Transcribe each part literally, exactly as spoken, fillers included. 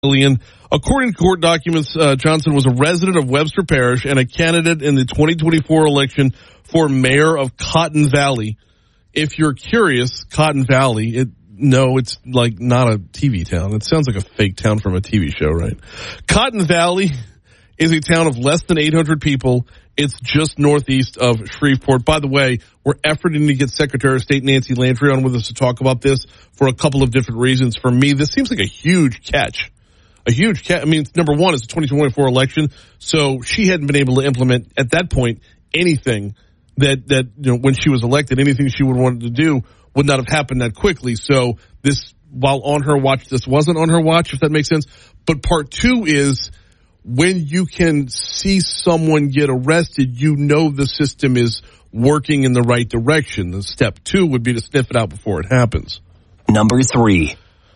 According to court documents, uh, Johnson was a resident of Webster Parish and a candidate in the twenty twenty-four election for mayor of Cotton Valley. If you're curious, Cotton Valley, it, no, it's like not a T V town. It sounds like a fake town from a T V show, right? Cotton Valley is a town of less than eight hundred people. It's just northeast of Shreveport. By the way, we're efforting to get Secretary of State Nancy Landry on with us to talk about this for a couple of different reasons. For me, this seems like a huge catch. A huge catch. I mean, number one, it's a twenty twenty-four election, so she hadn't been able to implement at that point anything that, that you know, when she was elected, anything she would have wanted to do would not have happened that quickly. So this, while on her watch, this wasn't on her watch, if that makes sense. But part two is when you can see someone get arrested, you know the system is working in the right direction. The step two would be to sniff it out before it happens. Number three.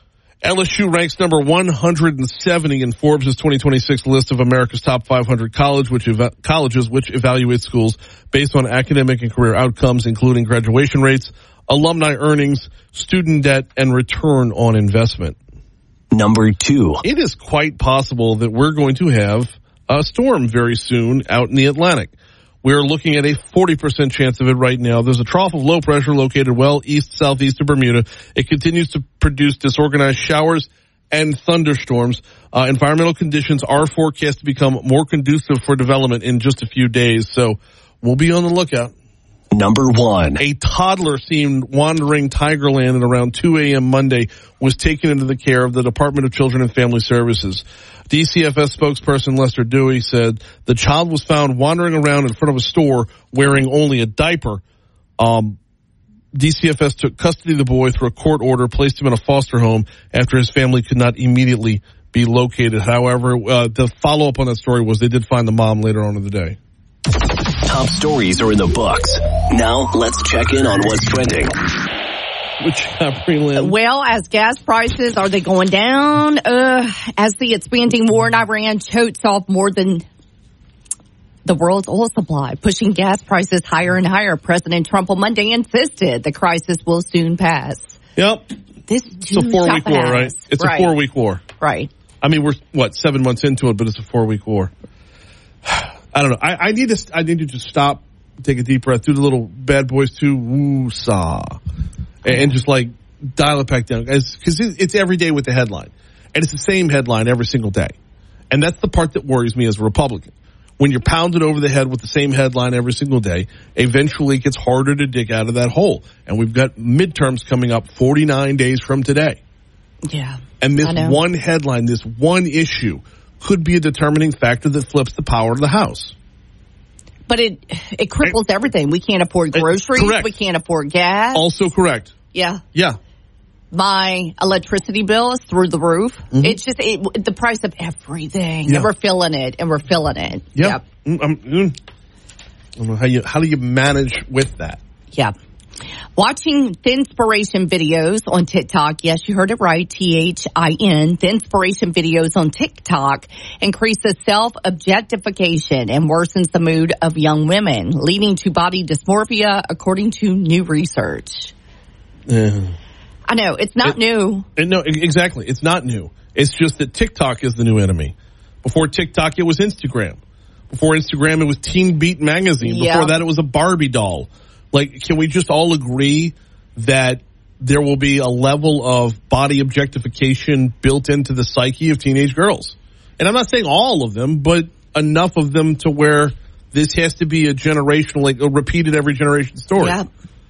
L S U ranks number one hundred seventy in Forbes' twenty twenty-six list of America's top five hundred college, which eva- colleges, which evaluates schools based on academic and career outcomes, including graduation rates, alumni earnings, student debt, and return on investment. Number two. It is quite possible that we're going to have a storm very soon out in the Atlantic. We're looking at a forty percent chance of it right now. There's a trough of low pressure located well east, southeast of Bermuda. It continues to produce disorganized showers and thunderstorms. Uh, environmental conditions are forecast to become more conducive for development in just a few days. So we'll be on the lookout. Number one. A toddler seen wandering Tigerland at around two a.m. Monday was taken into the care of the Department of Children and Family Services. D C F S spokesperson Lester Dewey said the child was found wandering around in front of a store wearing only a diaper. Um, D C F S took custody of the boy through a court order, placed him in a foster home after his family could not immediately be located. However, uh, the follow-up on that story was they did find the mom later on in the day. Top stories are in the books. Now let's check in on what's trending. Well, as gas prices, are they going down? Uh, as the expanding war in Iran chokes off more than the world's oil supply, pushing gas prices higher and higher. President Trump on Monday insisted the crisis will soon pass. Yep. This it's a four-week war, right? It's right. a four-week war. Right. I mean, we're, what, seven months into it, but it's a four-week war. I don't know. I, I need to I need to just stop, take a deep breath, do the little Bad Boys two woo-saw. And just like dial it back down, because it's every day with the headline, and it's the same headline every single day, and that's the part that worries me as a Republican. When you're pounded over the head with the same headline every single day, eventually it gets harder to dig out of that hole. And we've got midterms coming up forty-nine days from today. Yeah, and this one headline, this one issue, could be a determining factor that flips the power of the House. But it it cripples everything. We can't afford groceries. Correct. We can't afford gas. Also correct. Yeah. Yeah. My electricity bill is through the roof. Mm-hmm. It's just it, the price of everything. Yeah. And we're feeling it, and we're feeling it. Yeah. Yep. Um, mm. I don't know how you how do you manage with that? Yeah. Watching Thinspiration videos on TikTok, yes, you heard it right, T H I N, Thinspiration videos on TikTok increases self-objectification and worsens the mood of young women, leading to body dysmorphia, according to new research. Yeah. I know, it's not it, new. It, no, exactly. It's not new. It's just that TikTok is the new enemy. Before TikTok, it was Instagram. Before Instagram, it was Teen Beat Magazine. Before yeah. that, it was a Barbie doll. Like, can we just all agree that there will be a level of body objectification built into the psyche of teenage girls? And I'm not saying all of them, but enough of them to where this has to be a generational, like a repeated every generation story. Yeah.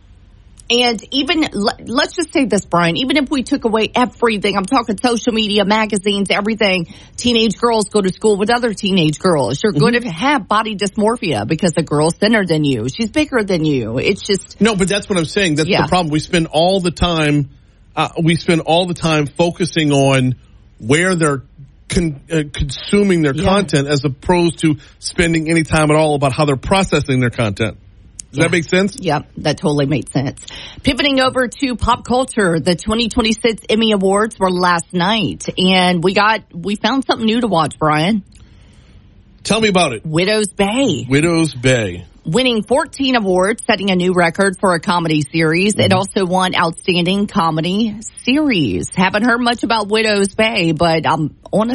And even, let's just say this, Brian, even if we took away everything, I'm talking social media, magazines, everything, teenage girls go to school with other teenage girls. You're mm-hmm. going to have body dysmorphia because the girl's thinner than you. She's bigger than you. It's just. No, but that's what I'm saying. That's yeah. the problem. We spend all the time, uh, we spend all the time focusing on where they're con- uh, consuming their yeah. content as opposed to spending any time at all about how they're processing their content. Does yeah. that make sense? Yep, that totally makes sense. Pivoting over to pop culture, the twenty twenty-six Emmy Awards were last night, and we got we found something new to watch, Brian. Tell me about it. Widow's Bay. Widow's Bay. winning fourteen awards, setting a new record for a comedy series. It also won Outstanding Comedy Series. Haven't heard much about Widow's Bay, but I'm on a